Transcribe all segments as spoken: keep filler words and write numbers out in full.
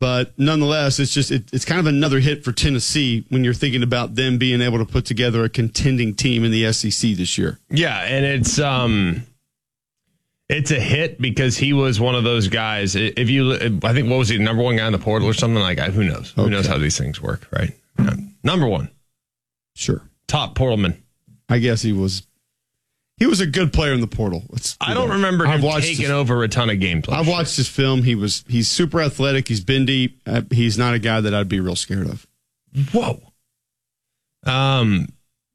But nonetheless, it's just it, it's kind of another hit for Tennessee when you're thinking about them being able to put together a contending team in the S E C this year. Yeah, and it's um, it's a hit because he was one of those guys. If you, I think, what was he, the number one guy in the portal or something like that? Who knows? Okay. Who knows how these things work, right? Yeah. Number one, sure, top portalman. I guess he was. He was a good player in the portal. Let's I don't remember him taking his, over a ton of gameplay. I've watched his film. He was he's super athletic. He's bendy. Uh, he's not a guy that I'd be real scared of. Whoa. Um.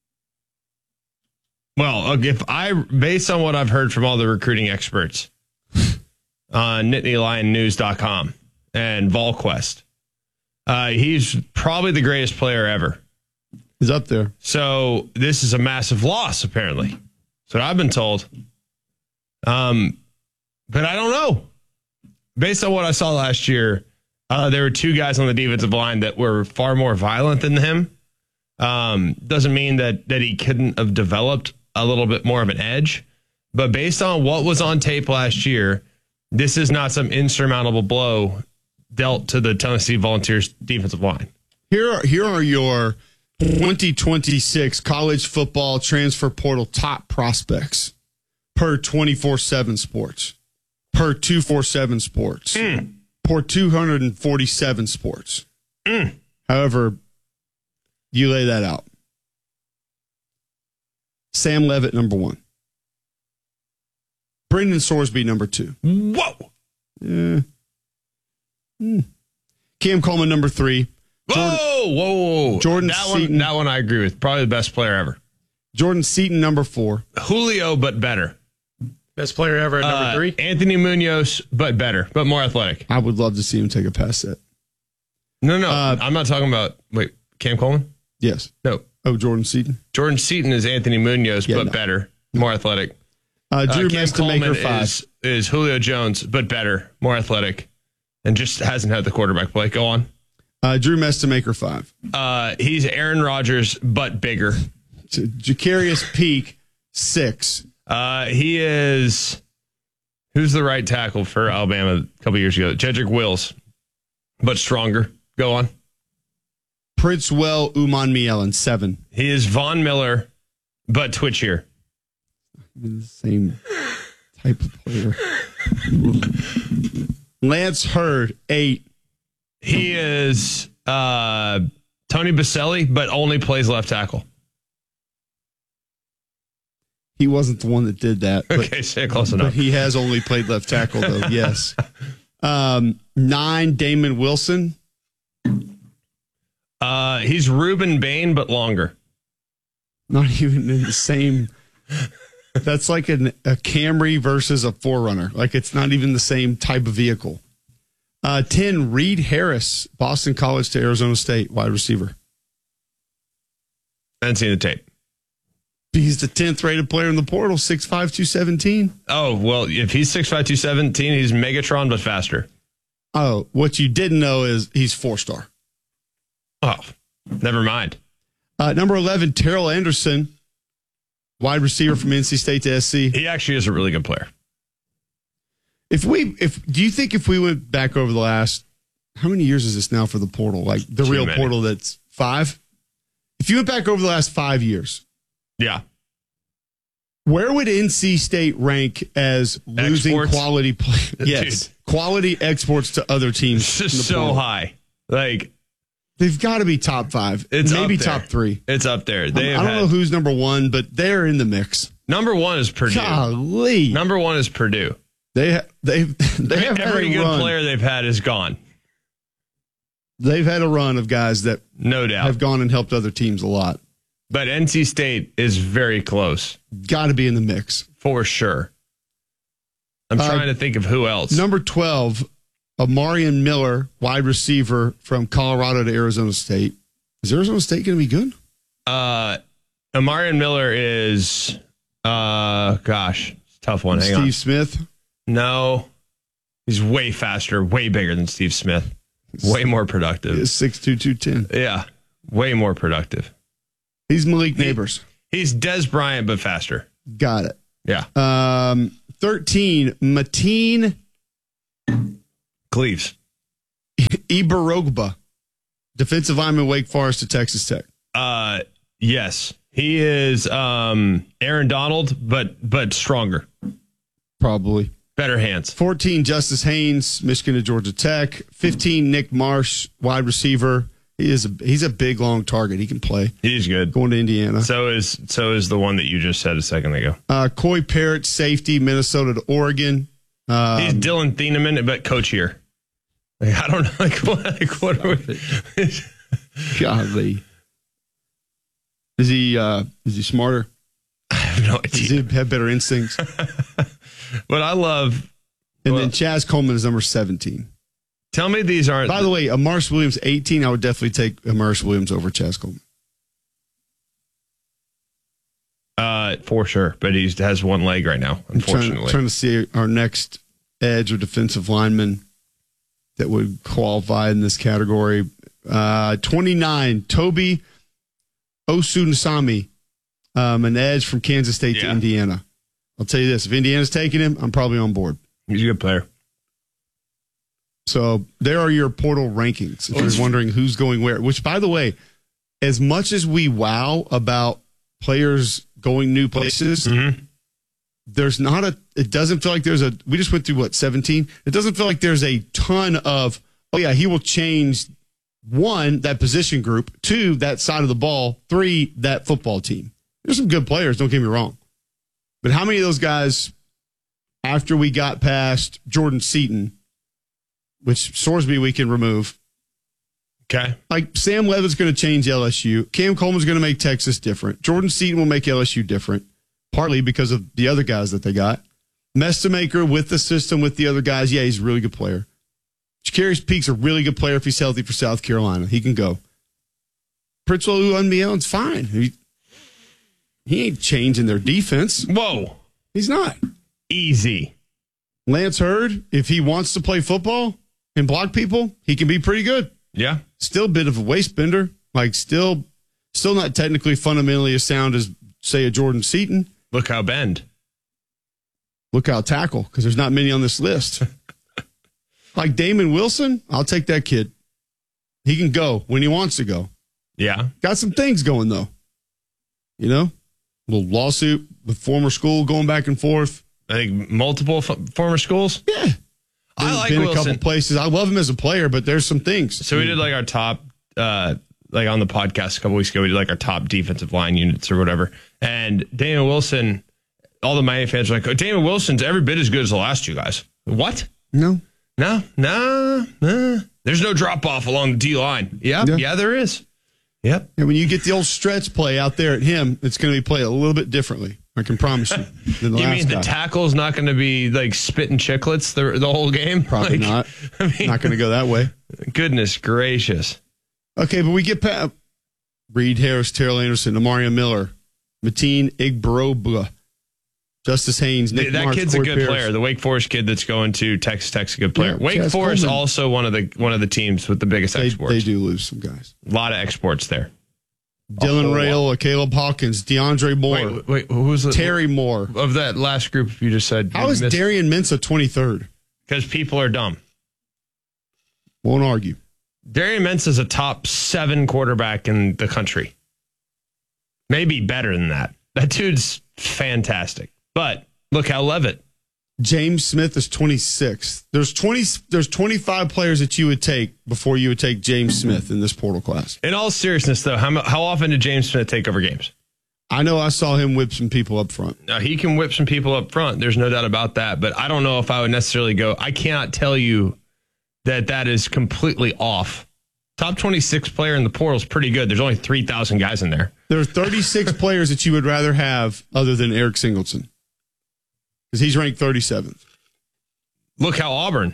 Well, if I, based on what I've heard from all the recruiting experts on Nittany Lion News dot com and VolQuest, uh, he's probably the greatest player ever. He's up there. So this is a massive loss, apparently. That's what I've been told. Um, but I don't know. Based on what I saw last year, uh, there were two guys on the defensive line that were far more violent than him. Um, doesn't mean that that he couldn't have developed a little bit more of an edge. But based on what was on tape last year, this is not some insurmountable blow dealt to the Tennessee Volunteers defensive line. Here are, here are your twenty twenty-six college football transfer portal top prospects per twenty-four seven Sports, per two forty-seven Sports, mm. per two forty-seven Sports. Mm. However, you lay that out. Sam Levitt, number one. Brendan Sorsby, number two. Whoa. Yeah. Mm. Cam Coleman, number three. Jordan, whoa, whoa, whoa. Jordan that Seaton. One, that one I agree with. Probably the best player ever. Jordan Seaton, number four. Julio, but better. Best player ever at number uh, three. Anthony Munoz, but better, but more athletic. I would love to see him take a pass set. No, no. Uh, I'm not talking about, wait, Cam Coleman? Yes. No. Oh, Jordan Seaton. Jordan Seaton is Anthony Munoz, yeah, but no. better, more athletic. Uh, Drew uh, Cam Mestamaker, Coleman five. is, is Julio Jones, but better, more athletic, and just hasn't had the quarterback play. Go on. Uh, Drew Mestamaker, five. Uh, he's Aaron Rodgers, but bigger. J- Jacarius Peak, six. Uh, he is, who's the right tackle for Alabama a couple years ago? Jedrick Wills, but stronger. Go on. Princewell Umanmielen, seven. He is Von Miller, but twitchier. The same type of player. Lance Hurd, eight. He is uh, Tony Baselli, but only plays left tackle. He wasn't the one that did that. But, okay, say close enough. But he has only played left tackle, though, yes. Um, nine, Damon Wilson. Uh, he's Reuben Bain, but longer. Not even in the same... That's like an, a Camry versus a four runner. Like, it's not even the same type of vehicle. Uh, ten, Reed Harris, Boston College to Arizona State, wide receiver. I haven't seen the tape. He's the tenth rated player in the portal, six five, two seventeen. Oh, well, if he's six five, two seventeen, he's Megatron, but faster. Oh, what you didn't know is he's four-star. Oh, never mind. Uh, number eleven, Terrell Anderson, wide receiver from N C State to S C. He actually is a really good player. If we, if do you think if we went back over the last, how many years is this now for the portal? Like the Too real many. portal that's five? If you went back over the last five years, yeah, where would N C State rank as losing Exports? quality play? Yes, Dude. quality exports to other teams. It's in the just so portal. high. Like, They've got to be top five. It's maybe up there. top three. It's up there. They I have don't had, know who's number one, but they're in the mix. number one is Purdue. Golly, Number one is Purdue. they ha- they they have had Every a good run. player they've had is gone. They've had a run of guys that No doubt. have gone and helped other teams a lot. But N C State is very close Got to be in the mix. for sure. I'm Uh, trying to think of who else. Number twelve, Amarian Miller, wide receiver from Colorado to Arizona State. Is Arizona State going to be good? Uh, Amarian Miller is, uh, gosh, it's a tough one. Hang Steve on. Smith. No, he's way faster, way bigger than Steve Smith, way more productive. Is six two, two ten. Yeah, way more productive. He's Malik Neighbors. He's Des Bryant, but faster. Got it. Yeah. Um, thirteen, Mateen Cleaves. Ibarogba, defensive lineman, Wake Forest to Texas Tech. Uh, yes, he is um, Aaron Donald, but but stronger, Probably. better hands. fourteen, Justice Haynes, Michigan to Georgia Tech. fifteen, Nick Marsh, wide receiver. He is a, he's a big, long target. He can play. He's good. Going to Indiana. So is so is the one that you just said a second ago. Uh, Coy Parrott, safety, Minnesota to Oregon. Um, He's Dylan Thieneman, but coach here. Like, I don't know. Like what? Like, what are we? Golly. Is he uh, is he smarter? I have no Does idea. he have better instincts? But I love. And well, then Chaz Coleman is number seventeen. Tell me these aren't. By the way, Amaris Williams, eighteen. I would definitely take Amaris Williams over Chaz Coleman. Uh, for sure, but he has one leg right now, I'm trying, unfortunately. trying to see our next edge or defensive lineman that would qualify in this category. Uh, twenty-nine, Toby Osunsami, um, an edge from Kansas State Yeah. to Indiana. I'll tell you this, if Indiana's taking him, I'm probably on board. He's a good player. So there are your portal rankings. If Well, you're wondering who's going where, which, by the way, as much as we wow about players going new places, Mm-hmm. there's not a, it doesn't feel like there's a, we just went through what, seventeen? It doesn't feel like there's a ton of, oh yeah, he will change one, that position group, two, that side of the ball, three, that football team. There's some good players, don't get me wrong. But how many of those guys, after we got past Jordan Seaton, which Sorsby we can remove, Okay. like Sam Levin's going to change L S U. Cam Coleman's going to make Texas different. Jordan Seaton will make L S U different, partly because of the other guys that they got. Mestamaker with the system, with the other guys, yeah, he's a really good player. Jacarius Peak's a really good player if he's healthy for South Carolina. He can go. Pritchlow Unbeyond's fine. He, he ain't changing their defense. Whoa. He's not. Easy. Lance Hurd, if he wants to play football and block people, he can be pretty good. Yeah. Still a bit of a waist bender. Like still, still not technically fundamentally as sound as, say, a Jordan Seaton. Look how bend. Look out tackle, because there's not many on this list. Like Damon Wilson, I'll take that kid. He can go when he wants to go. Yeah. Got some things going, though. You know? A little lawsuit with former school going back and forth. I think multiple f- former schools. Yeah. I like been Wilson. a couple places. I love him as a player, but there's some things. So we did like our top, uh, like on the podcast a couple weeks ago, we did like our top defensive line units or whatever. And Damon Wilson, all the Miami fans are like, oh, Damon Wilson's every bit as good as the last two guys. What? No. No, no, no. There's no drop off along the D line. Yeah, Yeah. yeah, there is. Yep. And when you get the old stretch play out there at him, it's going to be played a little bit differently. I can promise you. Than the You last mean the guy. tackle's not going to be like spitting chiclets the the whole game? Probably Like, not. I mean, Not going to go that way. goodness gracious. Okay, but we get past Reed Harris, Terrell Anderson, Amaria Miller, Mateen Igbarogba, Justice Haynes, Nick that Marsh, kid's Corey a good Pierce. player. The Wake Forest kid that's going to Texas Tech's a good player. Yeah, Wake Chaz Forest Coleman. also one of the one of the teams with the biggest They, exports. they do lose some guys. A lot of exports there. Dylan whole Rail, Caleb Hawkins, DeAndre Moore, Wait, wait, who was the Terry Moore. of that last group you just said? How is Darian Mensah twenty-third? Because people are dumb. Won't argue. Darian Mensah is a top seven quarterback in the country. Maybe better than that. That dude's fantastic. But look how Levitt. James Smith is twenty-sixth. There's twenty. There's twenty-five players that you would take before you would take James Smith in this portal class. In all seriousness, though, how, how often did James Smith take over games? I know I saw him whip some people up front. Now, he can whip some people up front. There's no doubt about that. But I don't know if I would necessarily go. I cannot tell you that that is completely off. Top twenty-six player in the portal is pretty good. There's only three thousand guys in there. There are thirty-six players that you would rather have other than Eric Singleton, because he's ranked thirty-seventh. Look how Auburn.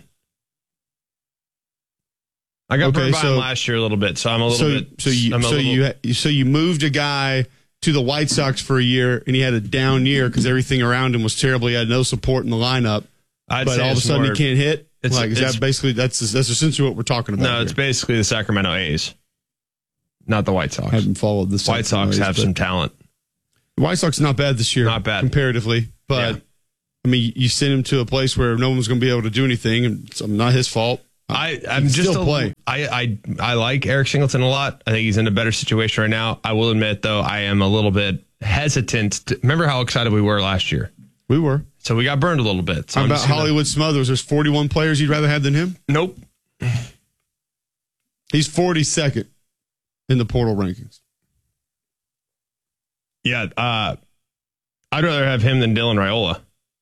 I got Okay, burned by so- him last year a little bit, so I'm a little So, bit. so you, I'm a so little- you, so you moved a guy to the White Sox for a year, and he had a down year because everything around him was terrible. He had no support in the lineup, I'd but say all of a it's sudden more- he can't hit. it's- Like, is it's- that basically that's that's essentially what we're talking about? No, it's here. basically the Sacramento A's, not the White Sox. I haven't followed this. White Sox have some talent. The White Sox not bad this year, Not bad. comparatively, but Yeah. I mean, you send him to a place where no one's going to be able to do anything, and it's not his fault. I, I'm He'd just still a, play. I, I I like Eric Singleton a lot. I think he's in a better situation right now. I will admit, though, I am a little bit hesitant. To, remember how excited we were last year? We were. So we got burned a little bit. So How I'm about just gonna- Hollywood Smothers? There's forty-one players you'd rather have than him? Nope. He's forty-second in the portal rankings. Yeah. Uh, I'd rather have him than Dylan Raiola.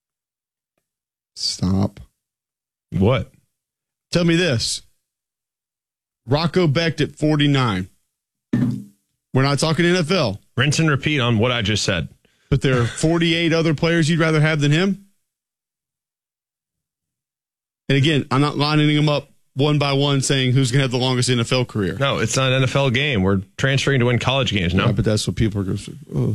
Stop. What? Tell me this. Rocco Becht at forty-nine. We're not talking N F L, Rinse and repeat on what I just said. but there are forty-eight other players you'd rather have than him. And again, I'm not lining them up one by one saying who's going to have the longest N F L career. No, it's not an N F L game. We're transferring to win college games. No. Yeah, but that's what people are going to say. Oh.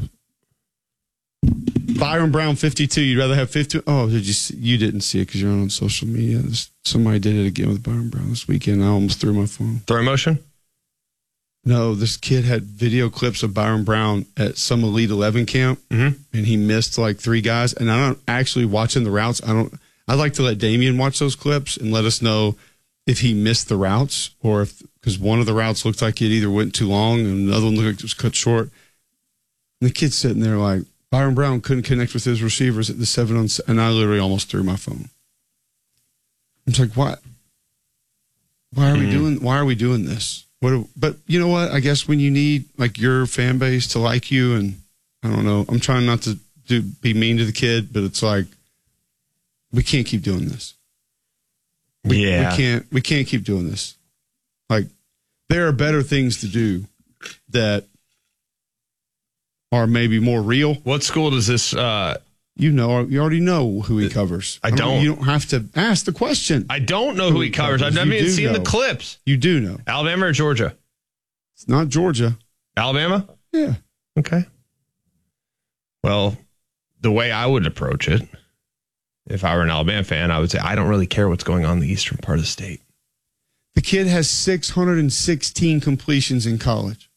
Byron Brown, fifty-two. You'd rather have fifty? Oh, did you see? You didn't see it because you're on social media. This, somebody did it again with Byron Brown this weekend. I almost threw my phone. Throw motion? No, this kid had video clips of Byron Brown at some Elite eleven camp, Mm-hmm. and he missed like three guys. And I don't actually watching the routes. I don't. I'd like to let Damien watch those clips and let us know if he missed the routes or if because one of the routes looked like it either went too long and another one looked like it was cut short. And the kid's sitting there like Byron Brown couldn't connect with his receivers at the seven on, and I literally almost threw my phone. I'm like, what? Why are we doing? Why are we doing this? What? do- But you know what? I guess when you need like your fan base to like you, and I don't know. I'm trying not to do be mean to the kid, but it's like we can't keep doing this. We, Yeah. we can't. We can't keep doing this. Like there are better things to do that are maybe more real. What school does this? Uh, You know, you already know who he covers. I don't. You don't have to ask the question. I don't know who he covers. I've never You even do seen the know. clips. You do know. Alabama or Georgia? It's not Georgia. Alabama? Yeah. Okay. Well, the way I would approach it, if I were an Alabama fan, I would say I don't really care what's going on in the eastern part of the state. The kid has six hundred sixteen completions in college.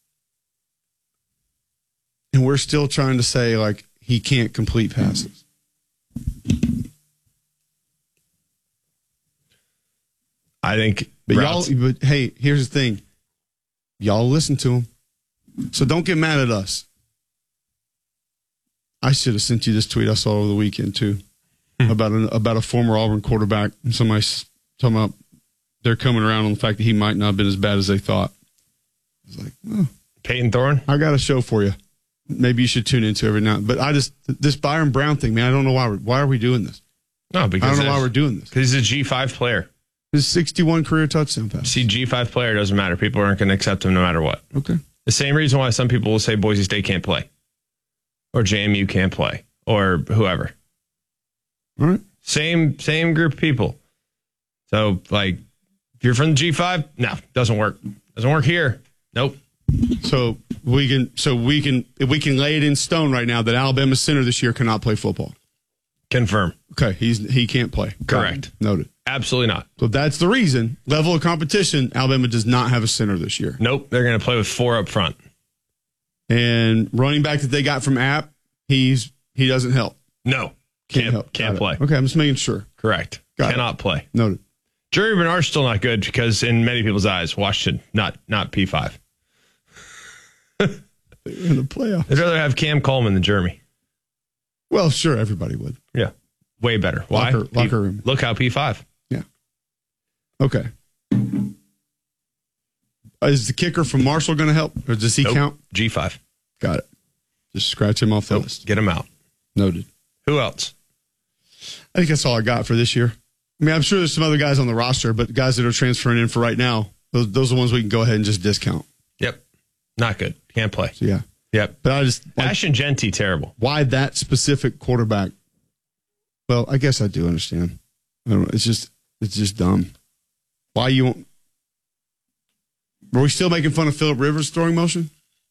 And we're still trying to say, like, he can't complete passes. I think. But routes- y'all, but hey, here's the thing. Y'all listen to him. So don't get mad at us. I should have sent you this tweet I saw over the weekend, too, about, an, about a former Auburn quarterback. And somebody's talking about they're coming around on the fact that he might not have been as bad as they thought. It's like, oh, Peyton Thorne? I got a show for you. Maybe you should tune into every now. But I just this Byron Brown thing, man. I don't know why. We're, why are we doing this? No, I because don't know why we're doing this. Because he's a G five player. His sixty-one career touchdown pass. See, G five player doesn't matter. People aren't going to accept him no matter what. Okay. The same reason why some people will say Boise State can't play, or J M U can't play, or whoever. All right. Same same group of people. So, like, if you're from the G five, no, doesn't work. Doesn't work here. Nope. So we can. So we can. If we can lay it in stone right now that Alabama center this year cannot play football. Confirm. Okay. He's he can't play. Correct. Noted. Absolutely not. So that's the reason. Level of competition. Alabama does not have a center this year. Nope. They're going to play with four up front. And running back that they got from App, he's he doesn't help. No. Can't help. can't Got it. play. Okay. I'm just making sure. Correct. Got it. Cannot play. Noted. Jerry Bernard's still not good because in many people's eyes, Washington, not not P five. In the playoffs. I'd rather have Cam Coleman than Jeremy. Well, sure, everybody would. Yeah. Way better. Why? Locker- P- locker room. Look how P five. Yeah. Okay. Is the kicker from Marshall going to help, or does he Nope. count? G five. Got it. Just scratch him off the Nope. list. Get him out. Noted. Who else? I think that's all I got for this year. I mean, I'm sure there's some other guys on the roster, but the guys that are transferring in for right now, those, those are the ones we can go ahead and just discount. Yep. Not good. Can't play. So, yeah. Yep. But I just, like, Ashton Genty, terrible. why that specific quarterback? Well, I guess I do understand. I don't know. It's just, it's just dumb. Why you won't? Are we still making fun of Phillip Rivers' throwing motion?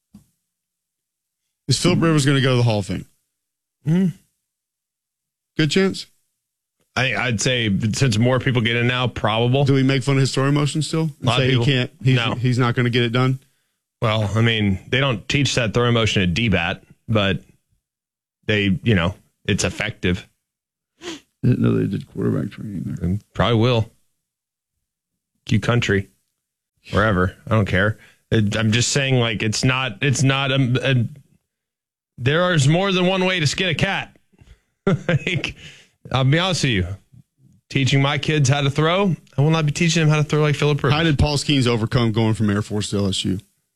Is Phillip Rivers going to go to the Hall of Fame? Mm. Good chance. I, I'd say since more people get in now, probable. Do we make fun of his throwing motion still? And lot of say he people- can't. He's, No. he's not going to get it done. Well, I mean, they don't teach that throwing motion at D BAT, but they, you know, it's effective. I didn't know they did quarterback training there. And probably will. Q country, wherever. I don't care. It, I'm just saying, like, it's not, it's not, a, a, there is more than one way to skin a cat. Like, I'll be honest with you. Teaching my kids how to throw, I will not be teaching them how to throw like Phillip Rivers. How did Paul Skeens overcome going from Air Force to L S U?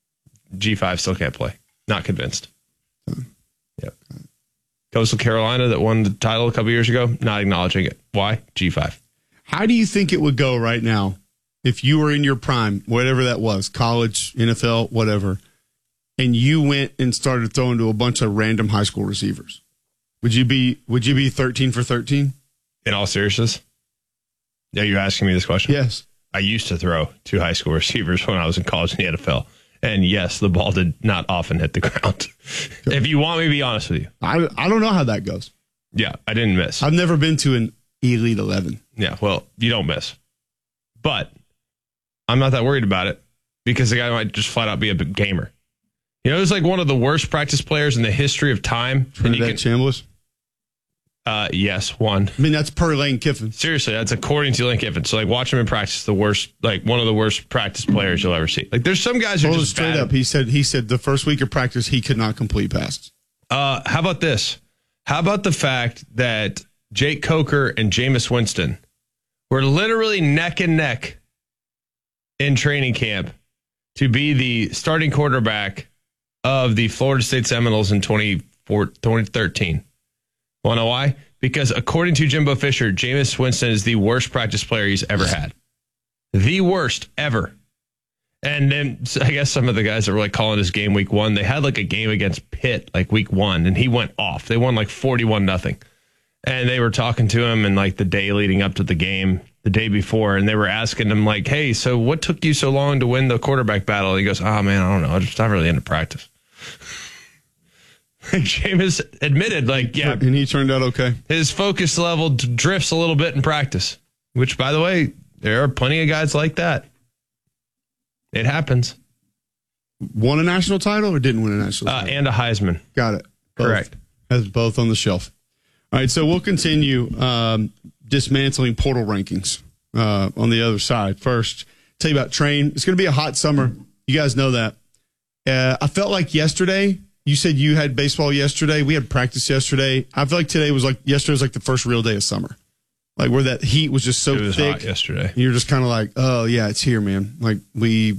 G five still can't play. Not convinced. Hmm. Yep. Coastal Carolina that won the title a couple years ago, not acknowledging it. Why? G five. How do you think it would go right now if you were in your prime, whatever that was, college, N F L, whatever, and you went and started throwing to a bunch of random high school receivers? Would you be Would you be thirteen for thirteen? In all seriousness? Are you asking me this question? Yes. I used to throw to high school receivers when I was in college in the N F L. And yes, the ball did not often hit the ground. If you want me to be honest with you. I, I don't know how that goes. Yeah, I didn't miss. I've never been to an Elite eleven. Yeah, well, you don't miss. But I'm not that worried about it because the guy might just flat out be a big gamer. You know, he's like one of the worst practice players in the history of time. Trinidad Chambliss? Uh, yes, one. I mean, that's per Lane Kiffin. Seriously, that's according to Lane Kiffin. So, like, watch him in practice. The worst, like, one of the worst practice players you'll ever see. Like, there's some guys who are just straight bad. up. He said he said the first week of practice he could not complete passes. Uh, how about this? How about the fact that Jake Coker and Jameis Winston were literally neck and neck in training camp to be the starting quarterback of the Florida State Seminoles in twenty thirteen? Want to know why? Because according to Jimbo Fisher, Jameis Winston is the worst practice player he's ever had. The worst ever. And then I guess some of the guys that were like calling his game week one, they had like a game against Pitt like week one, and he went off. They won like forty-one nothing. And they were talking to him in like the day leading up to the game, the day before, and they were asking him like, hey, so what took you so long to win the quarterback battle? And he goes, oh, man, I don't know. I'm just not really into practice. Jameis admitted, like, yeah. And he turned out okay. His focus level drifts a little bit in practice, which, by the way, there are plenty of guys like that. It happens. Won a national title or didn't win a national uh, title? And a Heisman. Got it. Both. Correct. Has both on the shelf. All right, so we'll continue um, dismantling portal rankings uh, on the other side. First, tell you about Train. It's going to be a hot summer. You guys know that. Uh, I felt like yesterday, you said you had baseball yesterday. We had practice yesterday. I feel like today was like, yesterday was like the first real day of summer. Like where that heat was just so it was thick. Hot yesterday. You're just kind of like, oh, yeah, it's here, man. Like we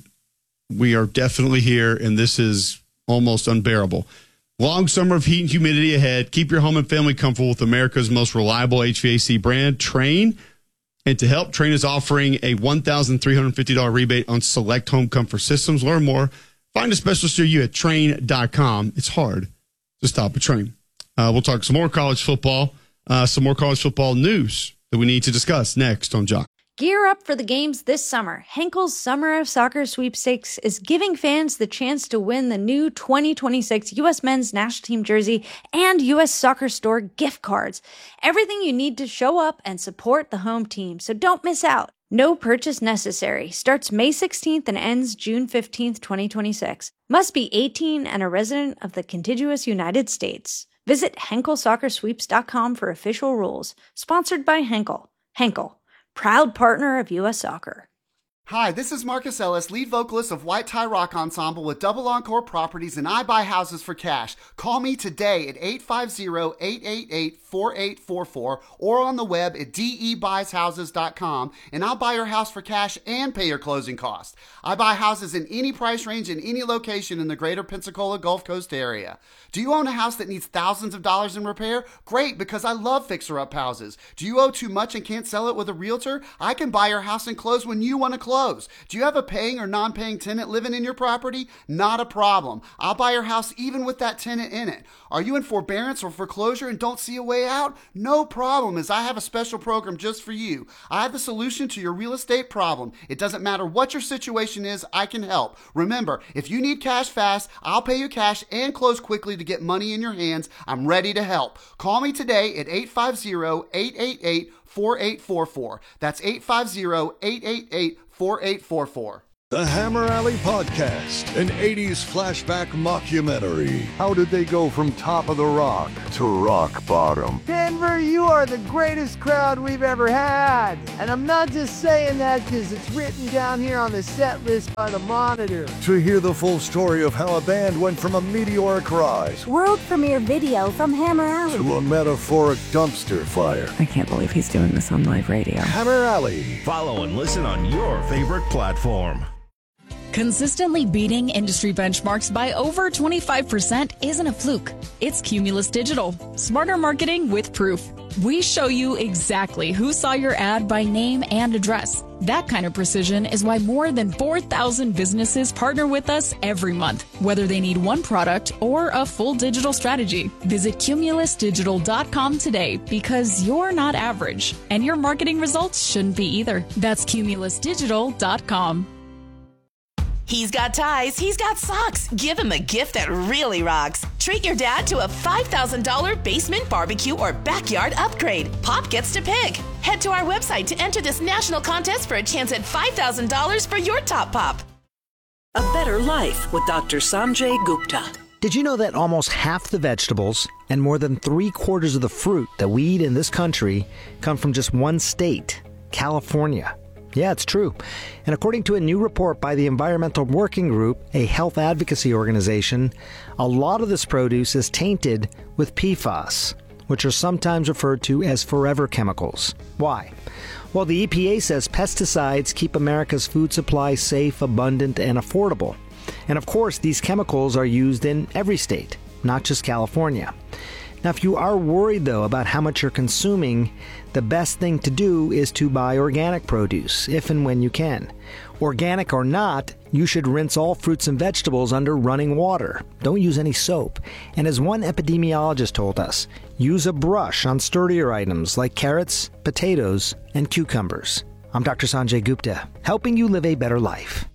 we are definitely here, and this is almost unbearable. Long summer of heat and humidity ahead. Keep your home and family comfortable with America's most reliable H V A C brand, Train. And to help, Train is offering a one thousand three hundred fifty dollars rebate on select home comfort systems. Learn more. Find a specialist near you at train dot com. It's hard to stop a train. Uh, we'll talk some more college football, uh, some more college football news that we need to discuss next on Jock. Gear up for the games this summer. Henkel's Summer of Soccer Sweepstakes is giving fans the chance to win the new twenty twenty-six U S Men's National Team jersey and U S Soccer Store gift cards. Everything you need to show up and support the home team, so don't miss out. No purchase necessary. Starts May sixteenth and ends June fifteenth, twenty twenty-six. Must be eighteen and a resident of the contiguous United States. Visit Henkel Soccer Sweeps dot com for official rules. Sponsored by Henkel. Henkel, proud partner of U S Soccer. Hi, this is Marcus Ellis, lead vocalist of White Tie Rock Ensemble with Double Encore Properties, and I buy houses for cash. Call me today at eight five zero, eight eight eight, four eight four four or on the web at d e buys houses dot com, and I'll buy your house for cash and pay your closing costs. I buy houses in any price range in any location in the greater Pensacola Gulf Coast area. Do you own a house that needs thousands of dollars in repair? Great, because I love fixer-up houses. Do you owe too much and can't sell it with a realtor? I can buy your house and close when you want to close. Do you have a paying or non-paying tenant living in your property? Not a problem. I'll buy your house even with that tenant in it. Are you in forbearance or foreclosure and don't see a way out? No problem, as I have a special program just for you. I have the solution to your real estate problem. It doesn't matter what your situation is, I can help. Remember, if you need cash fast, I'll pay you cash and close quickly to get money in your hands. I'm ready to help. Call me today at eight five zero, eight eight eight, four eight four four. That's eight five zero, eight eight eight, four eight four four. The Hammer Alley Podcast, an eighties flashback mockumentary. How did they go from top of the rock to rock bottom? Ten Denver, you are the greatest crowd we've ever had. And I'm not just saying that because it's written down here on the set list by the Monitor. To hear the full story of how a band went from a meteoric rise World premiere video from Hammer Alley to a metaphoric dumpster fire. I can't believe he's doing this on live radio. Hammer Alley. Follow and listen on your favorite platform. Consistently beating industry benchmarks by over twenty-five percent isn't a fluke. It's Cumulus Digital. Smarter marketing with proof. We show you exactly who saw your ad by name and address. That kind of precision is why more than four thousand businesses partner with us every month, whether they need one product or a full digital strategy. Visit cumulus digital dot com today because you're not average, and your marketing results shouldn't be either. That's cumulus digital dot com. He's got ties, he's got socks. Give him a gift that really rocks. Treat your dad to a five thousand dollars basement barbecue or backyard upgrade. Pop gets to pick. Head to our website to enter this national contest for a chance at five thousand dollars for your top pop. A better life with Doctor Sanjay Gupta. Did you know that almost half the vegetables and more than three quarters of the fruit that we eat in this country come from just one state, California? Yeah, it's true. And according to a new report by the Environmental Working Group, a health advocacy organization, a lot of this produce is tainted with P FAS, which are sometimes referred to as forever chemicals. Why? Well, the E P A says pesticides keep America's food supply safe, abundant, and affordable. And of course, these chemicals are used in every state, not just California. Now, if you are worried, though, about how much you're consuming, the best thing to do is to buy organic produce, if and when you can. Organic or not, you should rinse all fruits and vegetables under running water. Don't use any soap. And as one epidemiologist told us, use a brush on sturdier items like carrots, potatoes, and cucumbers. I'm Doctor Sanjay Gupta, helping you live a better life.